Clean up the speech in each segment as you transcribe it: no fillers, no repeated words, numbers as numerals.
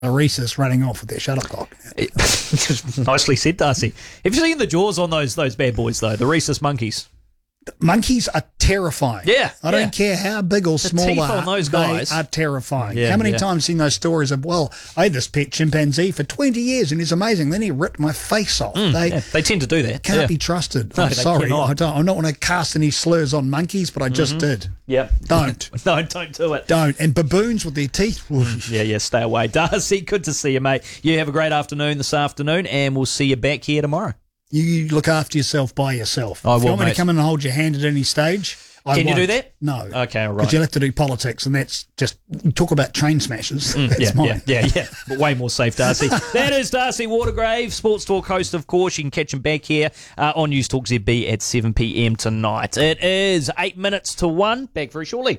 a rhesus running off with their shuttlecock. Nicely said, Darcy. Have you seen the jaws on those bad boys, though? The rhesus monkeys. Monkeys are terrifying. Yeah. I don't care how big or small they teeth on those guys. They are terrifying. Yeah, how many times have you seen those stories of, well, I had this pet chimpanzee for 20 years and he's amazing. Then he ripped my face off. They tend to do that. Can't be trusted. No, I'm they sorry. cannot. I'm not want to cast any slurs on monkeys, but I just did. Yep. Don't. No, don't do it. Don't. And baboons with their teeth. Yeah, stay away. Darcy, good to see you, mate. You have a great afternoon this afternoon, and we'll see you back here tomorrow. You look after yourself by yourself. I if you will, want me mate. to come in and hold your hand at any stage, I Can you won't. do that? No. Okay, all right. Because you'll have to do politics, and that's just, talk about train smashers. That's mine. Yeah. But way more safe, Darcy. That is Darcy Watergrave, Sports Talk host, of course. You can catch him back here on News Talk ZB at 7 p.m. tonight. It is 8 minutes to 1. Back very shortly.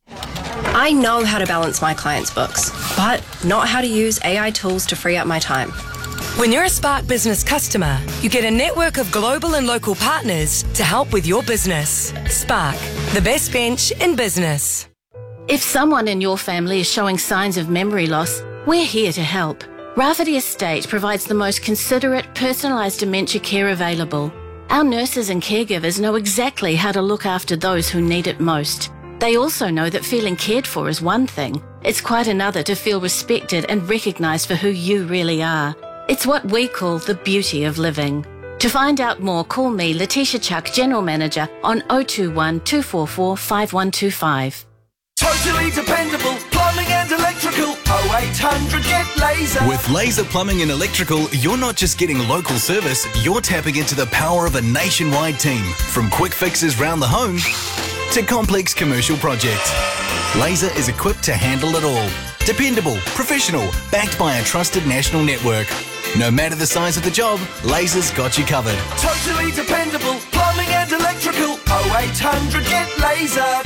I know how to balance my clients' books, but not how to use AI tools to free up my time. When you're a Spark Business customer, you get a network of global and local partners to help with your business. Spark, the best bench in business. If someone in your family is showing signs of memory loss, we're here to help. Rafferty Estate provides the most considerate, personalised dementia care available. Our nurses and caregivers know exactly how to look after those who need it most. They also know that feeling cared for is one thing. It's quite another to feel respected and recognised for who you really are. It's what we call the beauty of living. To find out more, call me, Letitia Chuck, General Manager, on 021 244 5125. Totally dependable plumbing and electrical. 0800 get Laser. With Laser Plumbing and Electrical, you're not just getting local service, you're tapping into the power of a nationwide team. From quick fixes round the home to complex commercial projects. Laser is equipped to handle it all. Dependable, professional, backed by a trusted national network. No matter the size of the job, Laser's got you covered. Totally dependable plumbing and electrical. 0800 get Laser.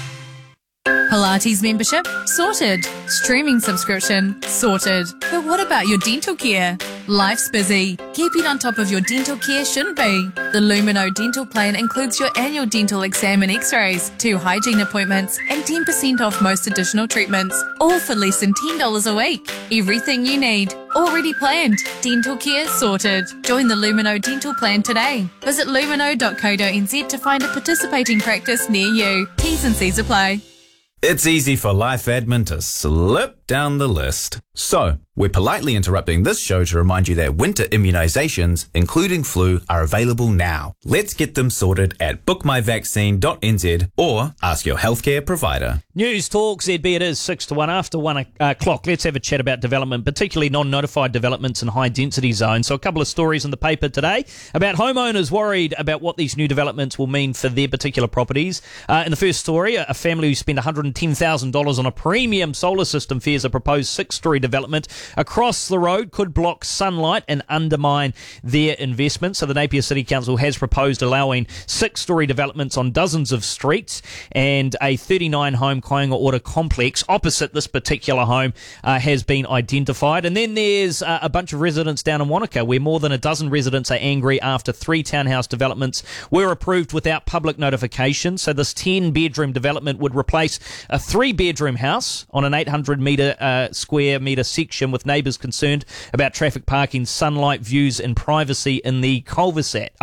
Pilates membership? Sorted. Streaming subscription? Sorted. But what about your dental care? Life's busy. Keeping on top of your dental care shouldn't be. The Lumino Dental Plan includes your annual dental exam and x-rays, 2 hygiene appointments, and 10% off most additional treatments, all for less than $10 a week. Everything you need. Already planned. Dental care sorted. Join the Lumino Dental Plan today. Visit lumino.co.nz to find a participating practice near you. T's and C's apply. It's easy for life admin to slip down the list. So, we're politely interrupting this show to remind you that winter immunisations, including flu, are available now. Let's get them sorted at bookmyvaccine.nz or ask your healthcare provider. News Talk ZB, it is 6 to 1 after 1 o'clock. Let's have a chat about development, particularly non-notified developments in high-density zones. So a couple of stories in the paper today about homeowners worried about what these new developments will mean for their particular properties. In the first story, a family who spent $110,000 on a premium solar system fears a proposed 6-storey development across the road could block sunlight and undermine their investment. So the Napier City Council has proposed allowing 6-storey developments on dozens of streets, and a 39-home Kāinga Ora complex opposite this particular home has been identified. And then there's a bunch of residents down in Wanaka where more than a dozen residents are angry after 3 townhouse developments were approved without public notification. So this 10-bedroom development would replace a 3-bedroom house on an 800 square metre section, with neighbours concerned about traffic, parking, sunlight, views and privacy in the cul-de-sac.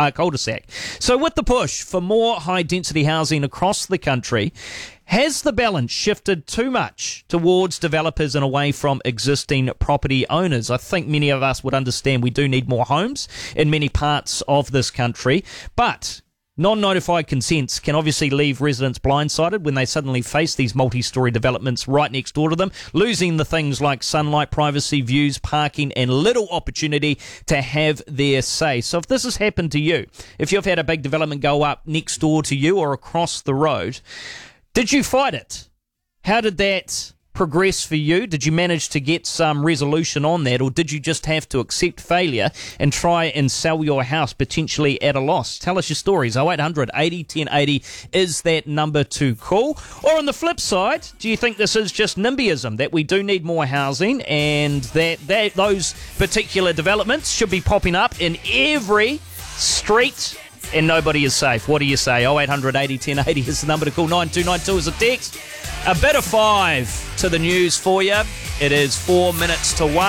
So with the push for more high-density housing across the country, has the balance shifted too much towards developers and away from existing property owners? I think many of us would understand we do need more homes in many parts of this country, but non-notified consents can obviously leave residents blindsided when they suddenly face these multi-storey developments right next door to them, losing the things like sunlight, privacy, views, parking, and little opportunity to have their say. So if this has happened to you, if you've had a big development go up next door to you or across the road, did you fight it? How did that progress for you? Did you manage to get some resolution on that, or did you just have to accept failure and try and sell your house potentially at a loss? Tell us your stories. 0800 80 1080 is that number to call. Or on the flip side, do you think this is just NIMBYism, that we do need more housing and that those particular developments should be popping up in every street and nobody is safe? What do you say? 0800 80 1080 is the number to call. 9292 is a text. A bit of 5 to the news for you. It is 4 minutes to 1.